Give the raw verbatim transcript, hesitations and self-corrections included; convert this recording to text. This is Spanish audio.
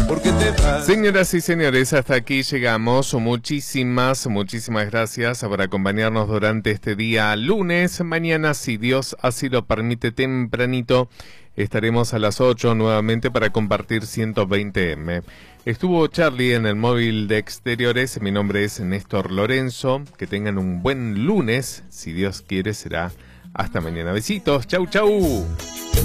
porque te vas. Señoras y señores, hasta aquí llegamos. Muchísimas, muchísimas gracias por acompañarnos durante este día lunes. Mañana, si Dios así lo permite, tempranito, estaremos a las ocho nuevamente para compartir ciento veinte eme. Estuvo Charlie en el móvil de exteriores. Mi nombre es Néstor Lorenzo. Que tengan un buen lunes. Si Dios quiere, será hasta mañana. Besitos. Chau, chau.